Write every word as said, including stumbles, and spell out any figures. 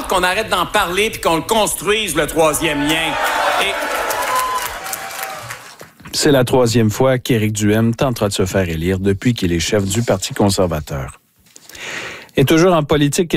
hâte qu'on arrête d'en parler puis qu'on le construise, le troisième lien. Et... C'est la troisième fois qu'Éric Duhaime tentera de se faire élire depuis qu'il est chef du Parti conservateur. Et toujours en politique